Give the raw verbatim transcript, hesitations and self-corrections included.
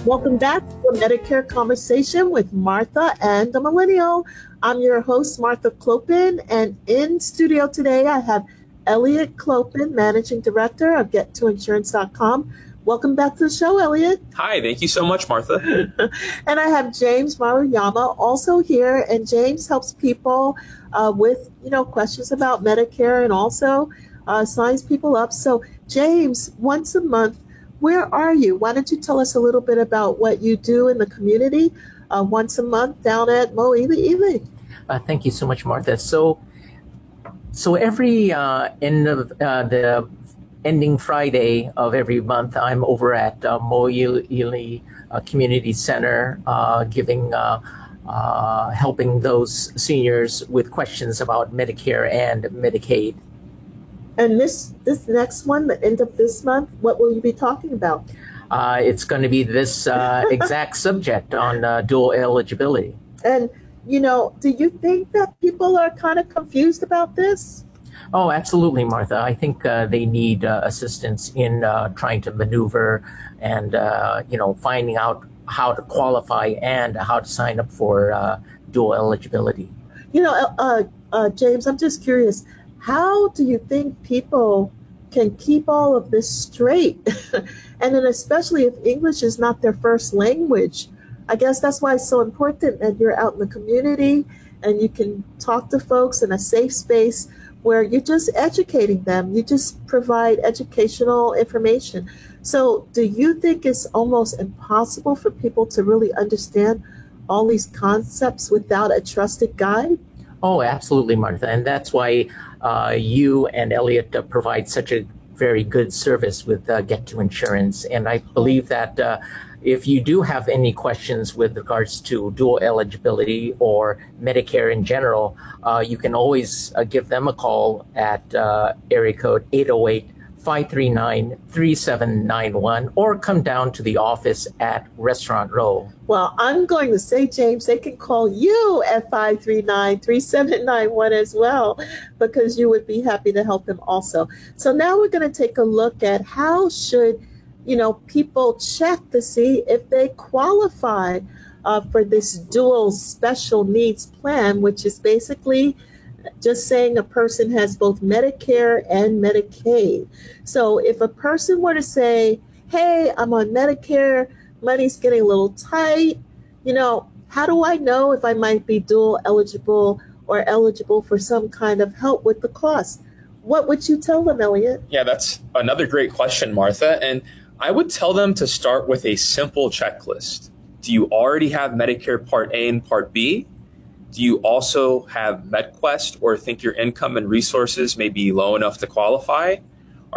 Welcome back to the Medicare Conversation with Martha and the Millennial. I'm your host, Martha Clopin, and in studio today I have Elliot Clopin, Managing Director of get to insurance dot com. Welcome back to the show, Elliot. Hi, thank you so much, Martha. And I have James Maruyama also here, and James helps people uh, with, you know, questions about Medicare and also uh, signs people up. So, James, once a month, where are you? Why don't you tell us a little bit about what you do in the community uh, once a month down at Mo Ely Ely? Uh, thank you so much, Martha. So, so every uh, end of uh, the ending Friday of every month, I'm over at uh, Mo Ely uh, Community Center, uh, giving, uh, uh, helping those seniors with questions about Medicare and Medicaid. And this this next one, the end of this month, what will you be talking about? Uh, it's going to be this uh, exact subject on uh, dual eligibility. And, you know, do you think that people are kind of confused about this? Oh, absolutely, Martha. I think uh, they need uh, assistance in uh, trying to maneuver and, uh, you know, finding out how to qualify and how to sign up for uh, dual eligibility. You know, uh, uh, James, I'm just curious. How do you think people can keep all of this straight? And then especially if English is not their first language. I guess that's why it's so important that you're out in the community and you can talk to folks in a safe space where you're just educating them. You just provide educational information. So do you think it's almost impossible for people to really understand all these concepts without a trusted guide? Oh, absolutely, Martha. And that's why uh, you and Elliot uh, provide such a very good service with uh, Get to Insurance. And I believe that uh, if you do have any questions with regards to dual eligibility or Medicare in general, uh, you can always uh, give them a call at uh, area code eight oh eight, five three nine, three seven nine one or come down to the office at Restaurant Row. Well, I'm going to say, James, they can call you at five three nine, three seven nine one as well, because you would be happy to help them also. So now we're going to take a look at how should, you know, people check to see if they qualify uh, for this dual special needs plan, which is basically just saying a person has both Medicare and Medicaid. So if a person were to say, hey, I'm on Medicare, money's getting a little tight, you know, how do I know if I might be dual eligible or eligible for some kind of help with the cost? What would you tell them, Elliot? Yeah, that's another great question, Martha. And I would tell them to start with a simple checklist. Do you already have Medicare Part A and Part B? Do you also have MedQuest or think your income and resources may be low enough to qualify?